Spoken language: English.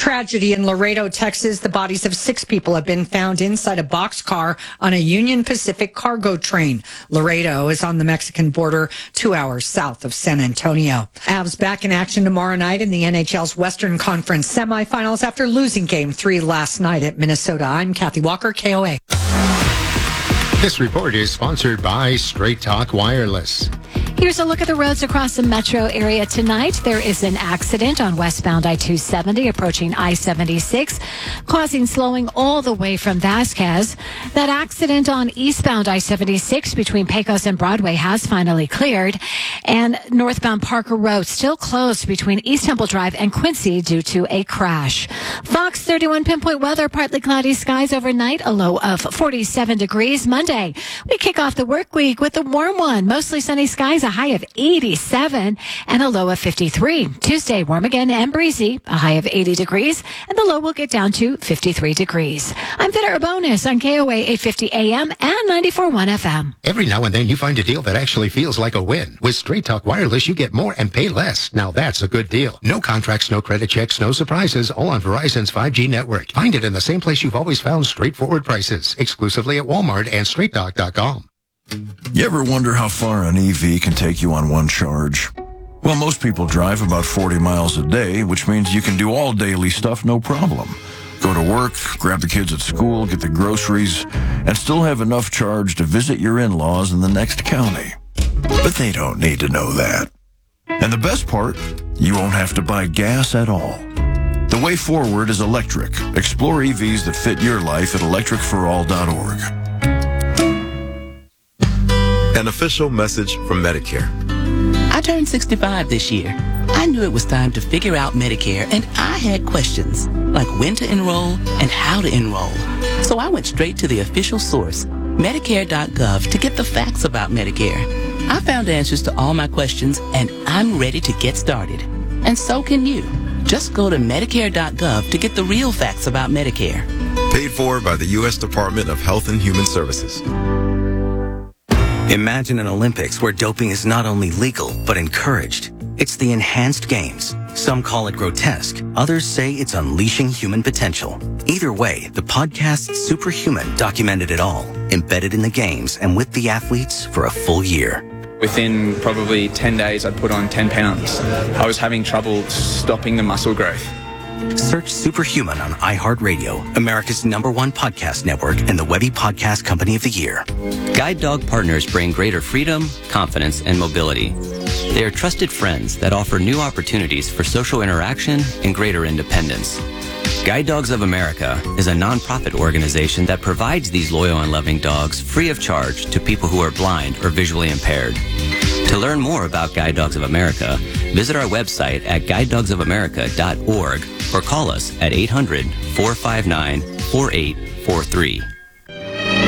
Tragedy in Laredo, Texas. The bodies of 6 people have been found inside a boxcar on a Union Pacific cargo train. Laredo is on the Mexican border, 2 hours south of San Antonio. Avs back in action tomorrow night in the NHL's Western Conference semifinals after losing Game 3 last night at Minnesota. I'm Kathy Walker, KOA. This report is sponsored by Straight Talk Wireless. Here's a look at the roads across the metro area tonight. There is an accident on westbound I-270 approaching I-76, causing slowing all the way from Vasquez. That accident on eastbound I-76 between Pecos and Broadway has finally cleared. And northbound Parker Road still closed between East Temple Drive and Quincy due to a crash. Fox 31 pinpoint weather, partly cloudy skies overnight, a low of 47 degrees. Monday, we kick off the work week with a warm one, mostly sunny skies, a high of 87 and a low of 53. Tuesday, warm again and breezy, a high of 80 degrees, and the low will get down to 53 degrees. I'm Vida Urbonis on KOA 850 AM and 94.1 FM. Every now and then you find a deal that actually feels like a win. With Straight Talk Wireless, you get more and pay less. Now that's a good deal. No contracts, no credit checks, no surprises, all on Verizon's 5G network. Find it in the same place you've always found straightforward prices, exclusively at Walmart and StraightTalk.com. You ever wonder how far an EV can take you on one charge? Well, most people drive about 40 miles a day, which means you can do all daily stuff no problem. Go to work, grab the kids at school, get the groceries, and still have enough charge to visit your in-laws in the next county. But they don't need to know that. And the best part, you won't have to buy gas at all. The way forward is electric. Explore EVs that fit your life at electricforall.org. An official message from Medicare. I turned 65 this year. I knew it was time to figure out Medicare, and I had questions, like when to enroll and how to enroll. So I went straight to the official source, Medicare.gov, to get the facts about Medicare. I found answers to all my questions, and I'm ready to get started. And so can you. Just go to Medicare.gov to get the real facts about Medicare. Paid for by the U.S. Department of Health and Human Services. Imagine an Olympics where doping is not only legal, but encouraged. It's the Enhanced Games. Some call it grotesque. Others say it's unleashing human potential. Either way, the podcast Superhuman documented it all, embedded in the games and with the athletes for a full year. Within probably 10 days, I'd put on 10 pounds. I was having trouble stopping the muscle growth. Search Superhuman on iHeartRadio, America's #1 podcast network and the Webby Podcast Company of the Year. Guide dog partners bring greater freedom, confidence, and mobility. They are trusted friends that offer new opportunities for social interaction and greater independence. Guide Dogs of America is a nonprofit organization that provides these loyal and loving dogs free of charge to people who are blind or visually impaired. To learn more about Guide Dogs of America, visit our website at guidedogsofamerica.org or call us at 800-459-4843.